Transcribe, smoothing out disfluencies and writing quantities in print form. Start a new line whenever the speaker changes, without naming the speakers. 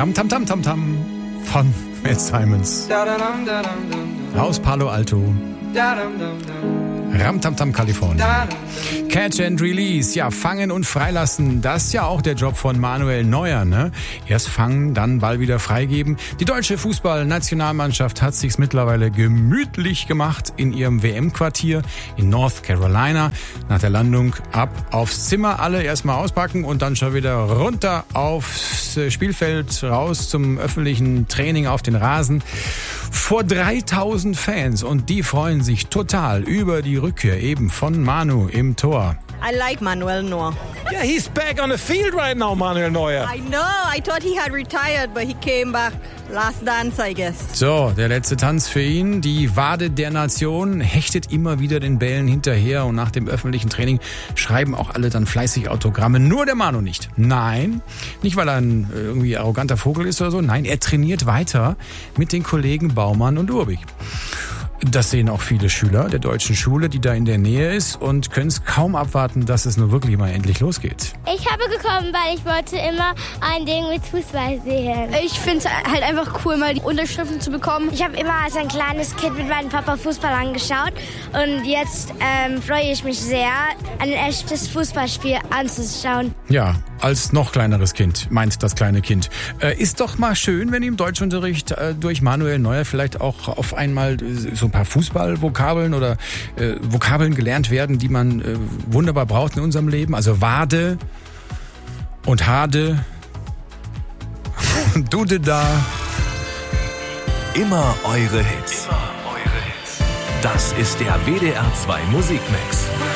Ram Tam Tam Tam Tam von Matt Simons. Aus Palo Alto. Ram Tam Tam, Kalifornien. Catch and Release, ja, fangen und freilassen, das ist ja auch der Job von Manuel Neuer, ne? Erst fangen, dann Ball wieder freigeben. Die deutsche Fußballnationalmannschaft hat sich's mittlerweile gemütlich gemacht in ihrem WM-Quartier in North Carolina. Nach der Landung ab aufs Zimmer, alle erstmal auspacken und dann schon wieder runter aufs Spielfeld, raus zum öffentlichen Training auf den Rasen. Vor 3000 Fans und die freuen sich total über die Rückkehr eben von Manu im Tor.
I like Manuel Neuer.
Yeah, he's back on the field right now, Manuel Neuer.
I know. I thought he had retired, but he came back. Last dance, I guess.
So, der letzte Tanz für ihn. Die Wade der Nation hechtet immer wieder den Bällen hinterher und nach dem öffentlichen Training schreiben auch alle dann fleißig Autogramme. Nur der Manu nicht. Nein, nicht weil er ein irgendwie arroganter Vogel ist oder so. Nein, er trainiert weiter mit den Kollegen Baumann und Urbich. Das sehen auch viele Schüler der deutschen Schule, die da in der Nähe ist und können es kaum abwarten, dass es nur wirklich mal endlich losgeht.
Ich habe gekommen, weil ich wollte immer ein Ding mit Fußball sehen.
Ich finde es halt einfach cool, mal die Unterschriften zu bekommen.
Ich habe immer als ein kleines Kind mit meinem Papa Fußball angeschaut und jetzt freue ich mich sehr, ein echtes Fußballspiel anzuschauen.
Ja, als noch kleineres Kind, meint das kleine Kind. Ist doch mal schön, wenn im Deutschunterricht durch Manuel Neuer vielleicht auch auf einmal so ein paar Fußballvokabeln oder Vokabeln gelernt werden, die man wunderbar braucht in unserem Leben. Also Wade und Hade und Dude da.
Immer eure Hits. Das ist der WDR 2 Musikmix.